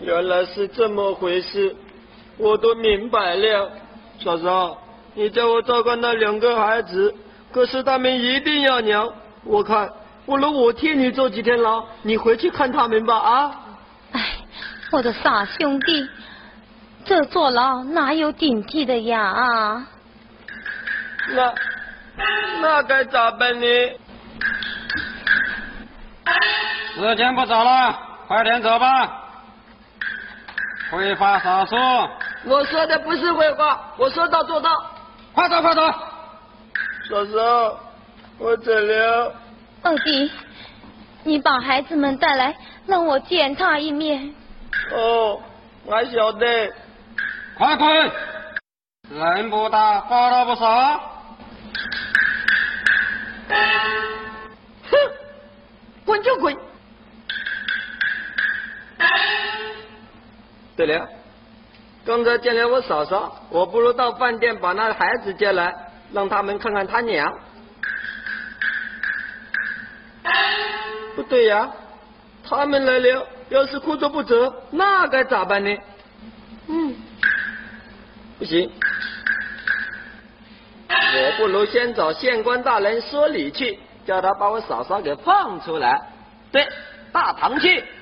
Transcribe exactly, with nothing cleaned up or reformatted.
原来是这么回事，我都明白了。嫂嫂，你叫我照看那两个孩子，可是他们一定要娘。我看，不如我替你坐几天牢，你回去看他们吧啊！ 哎，我的傻兄弟，这坐牢哪有顶替的呀？ 那那该咋办呢？ 时间不早了，快点走吧。挥发少数。 我说的不是废话，我说到做到。 快走快走。 嫂嫂，我走了。 二弟，你把孩子们带来，让我见他一面。 哦，俺晓得。 快滚！人不大，话都不少。 哼，滚就滚。对了，刚才见了我嫂嫂，我不如到饭店把那孩子接来，让他们看看他娘。不对呀，他们来了，要是哭着不走，那该咋办呢？嗯，不行，我不如先找县官大人说理去，叫他把我嫂嫂给放出来。对，大堂去。